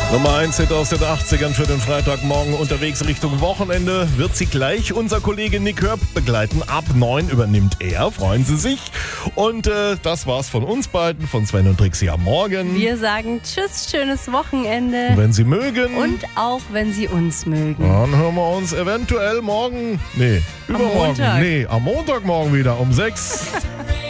Nummer 1 Hit aus den 80ern für den Freitagmorgen unterwegs Richtung Wochenende. Wird sie gleich unser Kollege Nick Hörp begleiten. Ab 9 übernimmt er. Freuen Sie sich. Und das war's von uns beiden, von Sven und Trixie am Morgen. Wir sagen Tschüss, schönes Wochenende. Wenn Sie mögen. Und auch wenn Sie uns mögen. Dann hören wir uns eventuell morgen, übermorgen. Montag. Am Montagmorgen wieder um 6.